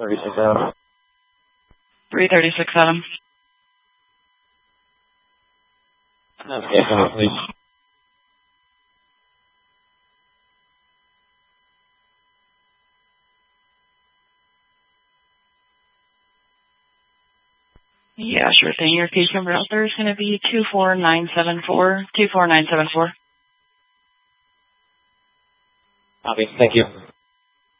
36 Adam. 336 Adam. Okay, come on, please. Yeah, sure thing. Your case number out there is going to be 24974. 24974. Copy. Thank you.